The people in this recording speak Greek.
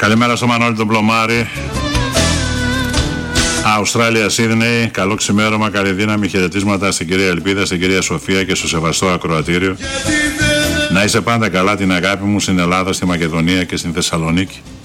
Καλημέρα στο Μανώλη τον Πλωμάρη. Αυστράλια, Σίδνεϊ. Καλό ξημέρωμα, καλή δύναμη. Χαιρετίσματα στην κυρία Ελπίδα, στην κυρία Σοφία και στο σεβαστό ακροατήριο. Να είσαι πάντα καλά, την αγάπη μου, στην Ελλάδα, στη Μακεδονία και στην Θεσσαλονίκη.